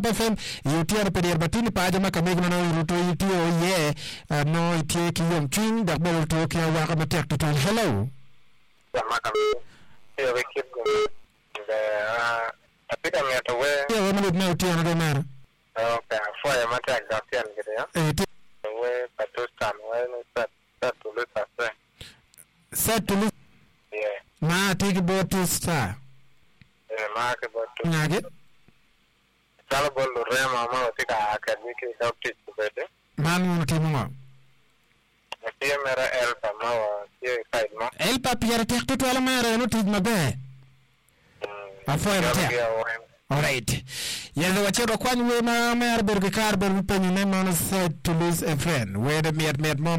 FM UTR pedir batini pa jama kamig no ruto itio ye no itie ki yom chin da bol to ke wa ka matek to hello jama kam yo we kip go the apita me to we yo no no tie no mar okay for ya matek da pian gede ya we patustan we no set to look yeah ma take botusta ma ke botu ngage Sala bolu rema ma tika akademiki doctor kubede. Manu no timo. Atia mera elpa ma wa tie side ma. Elpa pier tek to ala mera no tid mabe. Afo tek. Alright. Yezo wachero kwani we na mera berge kar ber penyu ne man said to lose a friend. We the mer mom